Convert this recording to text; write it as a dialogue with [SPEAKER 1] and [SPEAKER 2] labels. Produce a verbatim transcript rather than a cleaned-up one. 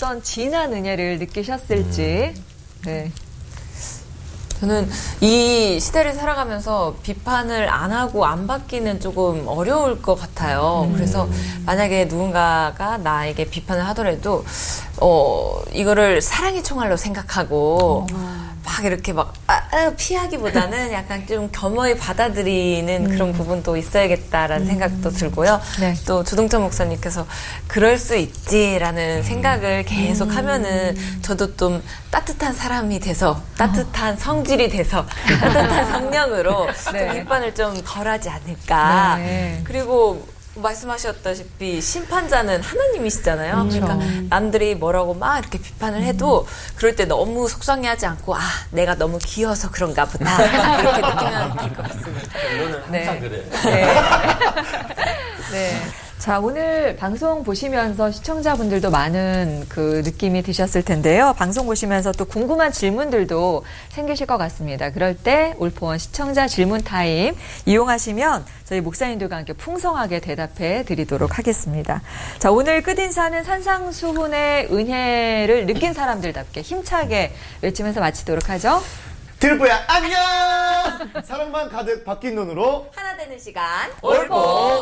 [SPEAKER 1] 어떤 진한 은혜를 느끼셨을지. 네.
[SPEAKER 2] 저는 이 시대를 살아가면서 비판을 안 하고 안 받기는 조금 어려울 것 같아요. 음. 그래서 만약에 누군가가 나에게 비판을 하더라도 어 이거를 사랑의 총알로 생각하고 어. 막 이렇게 막 아, 아, 피하기보다는 약간 좀 겸허히 받아들이는 음. 그런 부분도 있어야겠다라는 음. 생각도 들고요. 네. 또 조동찬 목사님께서 그럴 수 있지라는 음. 생각을 계속 음. 하면은 저도 좀 따뜻한 사람이 돼서 따뜻한 어. 성질이 돼서 따뜻한 성령으로 네. 좀 비판을 좀 덜하지 않을까. 네. 그리고 말씀하셨다시피 심판자는 하나님이시잖아요. 그렇죠. 그러니까 남들이 뭐라고 막 이렇게 비판을 해도 그럴 때 너무 속상해하지 않고 아 내가 너무 귀여워서 그런가 보다 이렇게 느끼면 될 것 같습니다.
[SPEAKER 3] 이거는 항상
[SPEAKER 1] 네.
[SPEAKER 3] 그래.
[SPEAKER 1] 네. 네. 자, 오늘 방송 보시면서 시청자분들도 많은 그 느낌이 드셨을 텐데요. 방송 보시면서 또 궁금한 질문들도 생기실 것 같습니다. 그럴 때 올포원 시청자 질문 타임 이용하시면 저희 목사님들과 함께 풍성하게 대답해 드리도록 하겠습니다. 자, 오늘 끝인사는 산상수훈의 은혜를 느낀 사람들답게 힘차게 외치면서 마치도록 하죠.
[SPEAKER 4] 들보야 안녕! 사랑만 가득 바뀐 눈으로
[SPEAKER 2] 하나 되는 시간
[SPEAKER 3] 올포